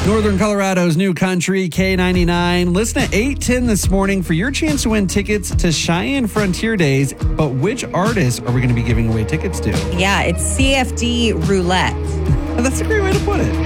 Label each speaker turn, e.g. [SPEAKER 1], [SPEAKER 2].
[SPEAKER 1] Northern Colorado's new country, K99. Listen at 8:10 this morning for your chance to win tickets to Cheyenne Frontier Days. But which artist are we going to be giving away tickets to?
[SPEAKER 2] Yeah, it's CFD Roulette.
[SPEAKER 1] That's a great way to put it.